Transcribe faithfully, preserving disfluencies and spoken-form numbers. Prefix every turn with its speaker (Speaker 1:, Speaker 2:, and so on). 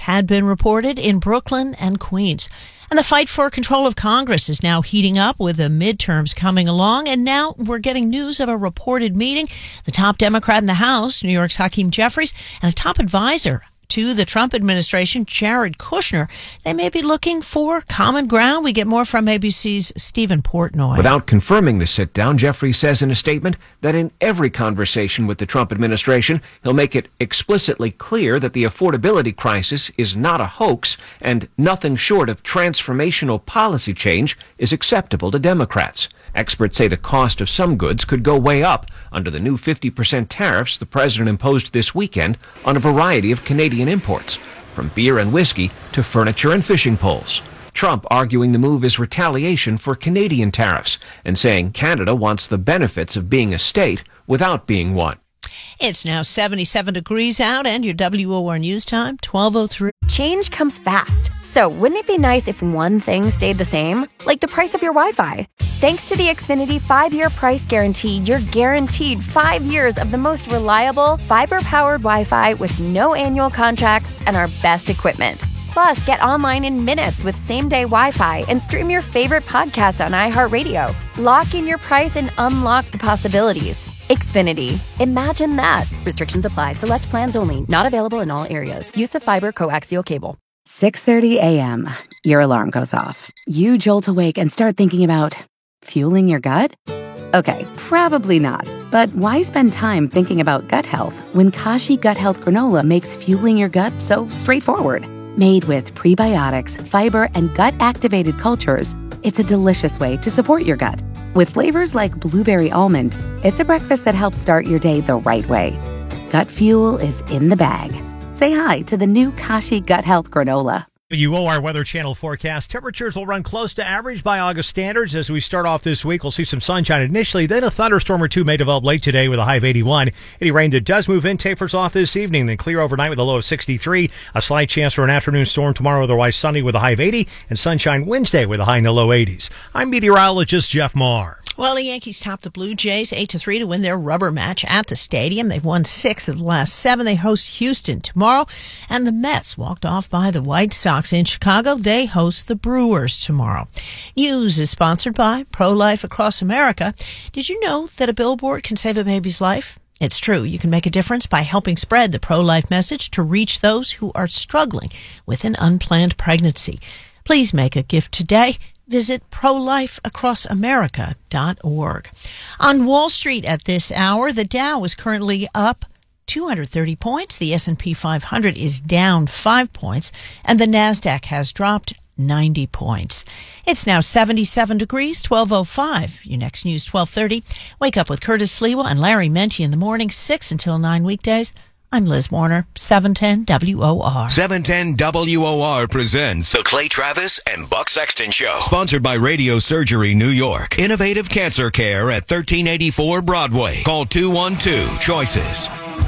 Speaker 1: had been reported in Brooklyn and Queens. And the fight for control of Congress is now heating up with the midterms coming along. And now we're getting news of a reported meeting. The top Democrat in the House, New York's Hakeem Jeffries, and a top advisor to the Trump administration, Jared Kushner, they may be looking for common ground. We get more from A B C's Stephen Portnoy.
Speaker 2: Without confirming the sit-down, Jeffrey says in a statement that in every conversation with the Trump administration, he'll make it explicitly clear that the affordability crisis is not a hoax and nothing short of transformational policy change is acceptable to Democrats. Experts say the cost of some goods could go way up under the new fifty percent tariffs the president imposed this weekend on a variety of Canadian imports, from beer and whiskey to furniture and fishing poles. Trump arguing the move is retaliation for Canadian tariffs and saying Canada wants the benefits of being a state without being one.
Speaker 1: It's now seventy-seven degrees out, and your W O R News Time, twelve oh three.
Speaker 3: Change comes fast. So wouldn't it be nice if one thing stayed the same? Like the price of your Wi-Fi. Thanks to the Xfinity five-year price guarantee, you're guaranteed five years of the most reliable, fiber-powered Wi-Fi with no annual contracts and our best equipment. Plus, get online in minutes with same-day Wi-Fi and stream your favorite podcast on iHeartRadio. Lock in your price and unlock the possibilities. Xfinity. Imagine that. Restrictions apply. Select plans only. Not available in all areas. Use of fiber coaxial cable.
Speaker 4: six thirty a.m. Your alarm goes off. You jolt awake and start thinking about fueling your gut? Okay, probably not. But why spend time thinking about gut health when Kashi Gut Health Granola makes fueling your gut so straightforward? Made with prebiotics, fiber, and gut-activated cultures, it's a delicious way to support your gut. With flavors like blueberry almond, it's a breakfast that helps start your day the right way. Gut fuel is in the bag. Say hi to the new Kashi Gut Health Granola.
Speaker 5: W O R Weather Channel forecast. Temperatures will run close to average by August standards. As we start off this week, we'll see some sunshine initially, then a thunderstorm or two may develop late today with a high of eighty-one. Any rain that does move in tapers off this evening, then clear overnight with a low of sixty-three. A slight chance for an afternoon storm tomorrow, otherwise sunny with a high of eighty, and sunshine Wednesday with a high in the low eighties. I'm meteorologist Jeff Marr.
Speaker 1: Well, the Yankees topped the Blue Jays eight to three to win their rubber match at the stadium. They've won six of the last seven. They host Houston tomorrow. And the Mets walked off by the White Sox in Chicago. They host the Brewers tomorrow. News is sponsored by Pro-Life Across America. Did you know that a billboard can save a baby's life? It's true. You can make a difference by helping spread the pro-life message to reach those who are struggling with an unplanned pregnancy. Please make a gift today. Visit pro life across america dot org. On Wall Street at this hour, the Dow is currently up two hundred thirty points. The S and P five hundred is down five points, and the NASDAQ has dropped ninety points. It's now seventy-seven degrees, twelve oh five. Your next news, twelve thirty. Wake up with Curtis Sliwa and Larry Menti in the morning, six until nine weekdays. I'm Liz Warner, seven ten W O R.
Speaker 6: seven ten W O R presents The Clay Travis and Buck Sexton Show. Sponsored by Radio Surgery New York. Innovative cancer care at thirteen eighty-four Broadway. Call two one two, CHOICES.